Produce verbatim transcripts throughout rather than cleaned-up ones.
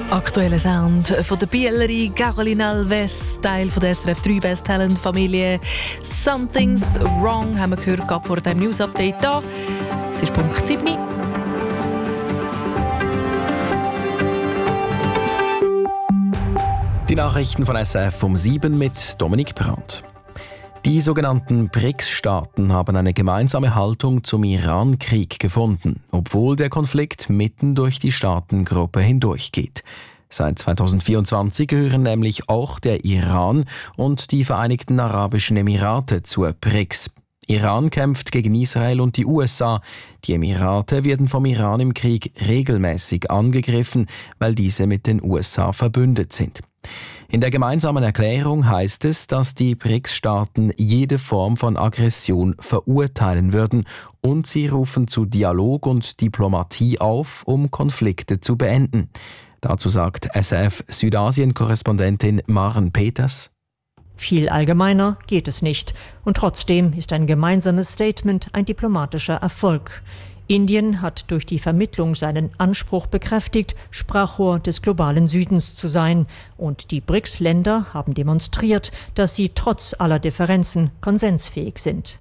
Aktueller Sound von der Bielerin Caroline Alves, Teil von der S R F drei Best Talent Familie. Something's Wrong haben wir gehört gerade vor dem News Update da. Es ist Punkt sieben. Die Nachrichten von S R F um sieben mit Dominik Brandt. Die sogenannten B R I C S-Staaten haben eine gemeinsame Haltung zum Iran-Krieg gefunden, obwohl der Konflikt mitten durch die Staatengruppe hindurchgeht. Seit zweitausendvierundzwanzig gehören nämlich auch der Iran und die Vereinigten Arabischen Emirate zur B R I C S. Iran kämpft gegen Israel und die U S A. Die Emirate werden vom Iran im Krieg regelmäßig angegriffen, weil diese mit den U S A verbündet sind. In der gemeinsamen Erklärung heißt es, dass die B R I C S-Staaten jede Form von Aggression verurteilen würden und sie rufen zu Dialog und Diplomatie auf, um Konflikte zu beenden. Dazu sagt S R F-Südasien-Korrespondentin Maren Peters: Viel allgemeiner geht es nicht. Und trotzdem ist ein gemeinsames Statement ein diplomatischer Erfolg. Indien hat durch die Vermittlung seinen Anspruch bekräftigt, Sprachrohr des globalen Südens zu sein. Und die B R I C S-Länder haben demonstriert, dass sie trotz aller Differenzen konsensfähig sind.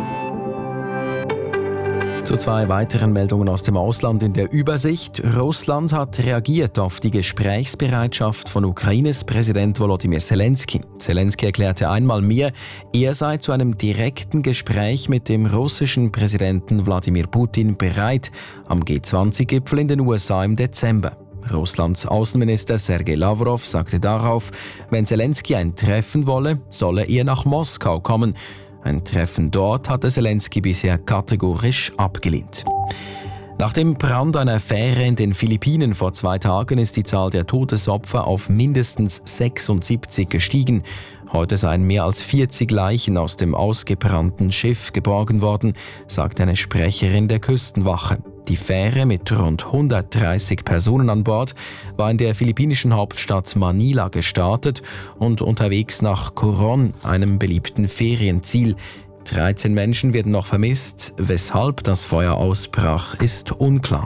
Zu zwei weiteren Meldungen aus dem Ausland in der Übersicht. Russland hat reagiert auf die Gesprächsbereitschaft von Ukraines Präsident Volodymyr Zelensky. Zelensky erklärte einmal mehr, er sei zu einem direkten Gespräch mit dem russischen Präsidenten Wladimir Putin bereit, am G zwanzig Gipfel in den U S A im Dezember. Russlands Außenminister Sergei Lavrov sagte darauf, wenn Zelensky ein Treffen wolle, solle er nach Moskau kommen. Ein Treffen dort hatte Zelensky bisher kategorisch abgelehnt. Nach dem Brand einer Fähre in den Philippinen vor zwei Tagen ist die Zahl der Todesopfer auf mindestens sechsundsiebzig gestiegen. Heute seien mehr als vierzig Leichen aus dem ausgebrannten Schiff geborgen worden, sagt eine Sprecherin der Küstenwache. Die Fähre mit rund hundertdreißig Personen an Bord war in der philippinischen Hauptstadt Manila gestartet und unterwegs nach Coron, einem beliebten Ferienziel. dreizehn Menschen werden noch vermisst. Weshalb das Feuer ausbrach, ist unklar.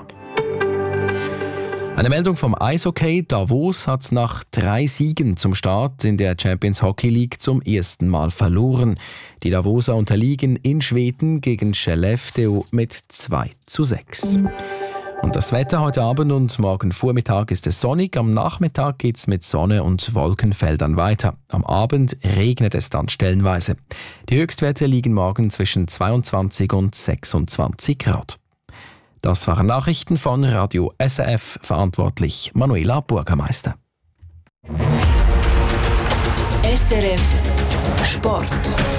Eine Meldung vom Eishockey. Davos hat nach drei Siegen zum Start in der Champions Hockey League zum ersten Mal verloren. Die Davoser unterliegen in Schweden gegen Skellefteå mit zwei zu sechs. Und das Wetter heute Abend und morgen Vormittag ist es sonnig. Am Nachmittag geht es mit Sonne und Wolkenfeldern weiter. Am Abend regnet es dann stellenweise. Die Höchstwerte liegen morgen zwischen zweiundzwanzig und sechsundzwanzig Grad. Das waren Nachrichten von Radio S R F, verantwortlich Manuela Bürgermeister. S R F Sport.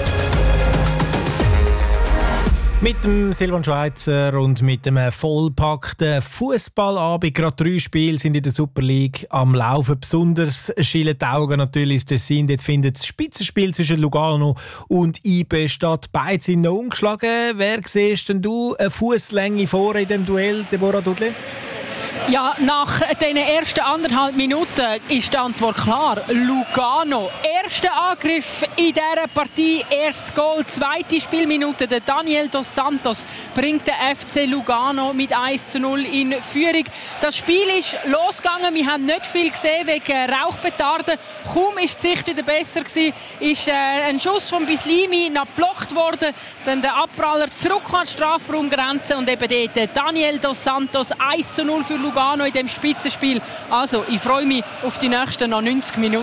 Mit dem Silvan Schweizer und mit dem vollpackten Fußballabend. Gerade drei Spiele sind in der Super League am Laufen. Besonders schielen die Augen natürlich ins Tessin. Dort findet das Spitzenspiel zwischen Lugano und I B statt. Beide sind noch ungeschlagen. Wer siehst denn du eine Fußlänge vor in dem Duell, Deborah Dudley? Ja, nach den ersten anderthalb Minuten ist die Antwort klar. Lugano. Erster Angriff in dieser Partie. Erstes Goal. Zweite Spielminute. Der Daniel dos Santos bringt den F C Lugano mit eins zu null in Führung. Das Spiel ist losgegangen. Wir haben nicht viel gesehen wegen Rauchpetarden. Kaum ist die Sicht wieder besser gewesen, ist äh, ein Schuss von Bislimi noch geblockt worden. Dann der Abpraller zurück an die Strafraumgrenze und eben dort Daniel dos Santos eins zu null für Lugano in dem Spitzenspiel. Also, ich freue mich auf die nächsten noch neunzig Minuten.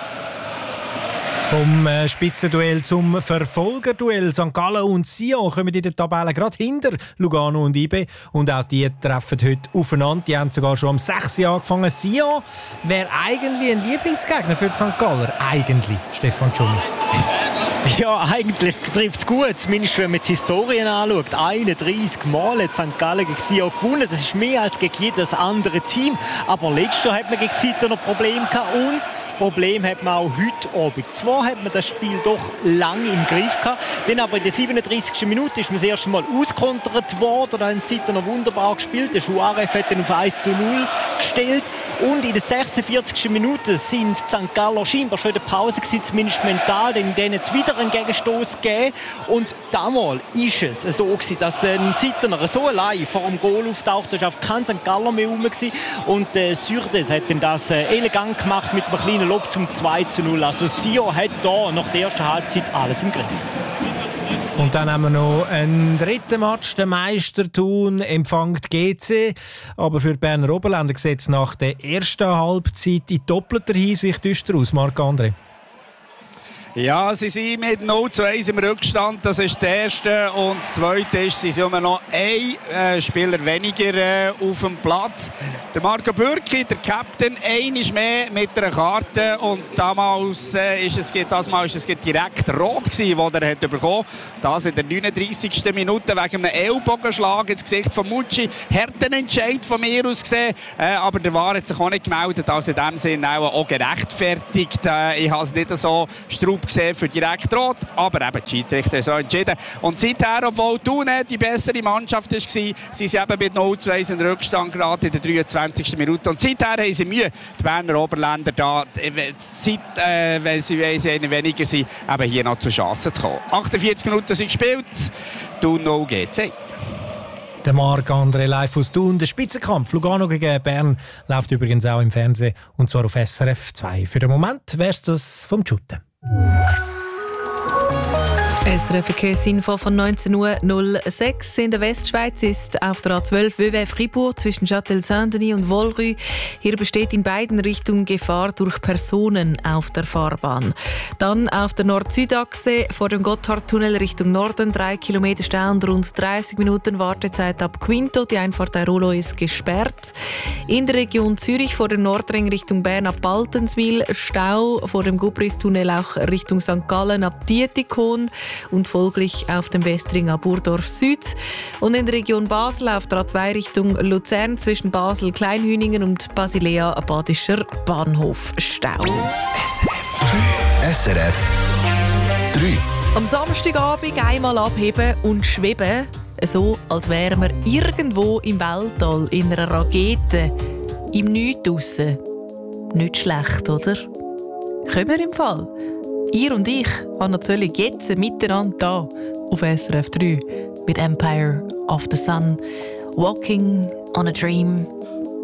Vom äh, Spitzenduell zum Verfolgerduell. Sankt Gallen und Sion kommen in der Tabelle gerade hinter Lugano und I B. Und auch die treffen heute aufeinander. Die haben sogar schon am sechs Jahr angefangen. Sion wäre eigentlich ein Lieblingsgegner für die Sankt Galler. Eigentlich, Stefan Tschumi. Ja, eigentlich trifft es gut, zumindest wenn man die Historien anschaut. einunddreißig Mal hat Sankt Gallen gegen Sion gewonnen. Das ist mehr als gegen jedes andere Team. Aber letztes Jahr hat man gegen Ziter noch Probleme gehabt. Und Problem hat man auch heute Abend. Zwar hat man das Spiel doch lang im Griff gehabt, dann aber in der siebenunddreißigsten Minute ist man das erste Mal auskontert worden. Da haben die Zeiten noch wunderbar gespielt. Der Juarez hat dann auf eins zu null gestellt. Und in der sechsundvierzigsten Minute sind Sankt Galler scheinbar schon in der Pause gewesen, zumindest mental, denn denen hat es wieder einen Gegenstoß gegeben. Und damals ist es so gewesen, dass ein Sittener so allein vor dem Goal auftaucht, da war auf kein Sankt Galler mehr rum gewesen. Und äh, Sürdes hat dann das äh, elegant gemacht mit einem kleinen Lob zum zwei zu null. Also Sion hat da nach der ersten Halbzeit alles im Griff. Und dann haben wir noch einen dritten Match. Der Meister Thun empfängt G C. Aber für die Berner Oberländer sieht es nach der ersten Halbzeit in doppelter Hinsicht düster aus. Marc-André. Ja, sie sind mit null zu eins im Rückstand. Das ist das Erste. Und das Zweite ist, sie sind immer noch ein äh, Spieler weniger äh, auf dem Platz. Der Marco Bürki, der Captain, einmal mehr mit einer Karte. Und damals äh, ist es, das Mal ist es direkt rot gewesen, das er hat bekommen hat. Das in der neununddreißigsten Minute wegen einem Ellbogenschlag ins Gesicht von Mucci. Harten Entscheid von mir aus gesehen. Äh, aber der V A R hat sich auch nicht gemeldet. Also in dem Sinne auch, auch gerechtfertigt. Äh, ich habe es nicht so straub gesehen für direkt rot, aber eben die Schiedsrichter so entschieden. Und seither, obwohl Thun die bessere Mannschaft war, sie sind eben mit null zu eins in Rückstand gerade in der dreiundzwanzigsten Minute. Und seither haben sie Mühe, die Berner Oberländer da, seit, äh, wenn sie, wenn sie eine weniger sind, eben hier noch zur Chance zu kommen. achtundvierzig Minuten sind gespielt, Thun null G C. Der Marc-André live aus Thun. Der Spitzenkampf Lugano gegen Bern läuft übrigens auch im Fernsehen, und zwar auf S R F zwei. Für den Moment wäre es das vom Shooten. S R F-Verkehrsinfo von neunzehn Uhr null sechs. In der Westschweiz ist auf der A zwölf Vevey-Fribourg zwischen Châtel-Saint-Denis und Volrue. Hier besteht in beiden Richtungen Gefahr durch Personen auf der Fahrbahn. Dann auf der Nord-Süd-Achse vor dem Gotthardtunnel Richtung Norden drei Kilometer Stau und rund dreißig Minuten Wartezeit ab Quinto. Die Einfahrt Airolo ist gesperrt. In der Region Zürich vor dem Nordring Richtung Bern ab Baltenswil Stau, vor dem Gubris-Tunnel auch Richtung Sankt Gallen ab Dietikon und folglich auf dem Westring ab Burdorf Süd. Und in der Region Basel auf der A zwei Richtung Luzern zwischen Basel, Kleinhüningen und Basilea Badischer Bahnhof Stau. S R F drei. Am Samstagabend einmal abheben und schweben, so als wären wir irgendwo im Weltall in einer Rakete, im Nichts draussen. Nicht schlecht, oder? Können wir im Fall? Ihr und ich, Anna Zöllig, jetzt miteinander da auf S R F drei mit Empire of the Sun, Walking on a Dream.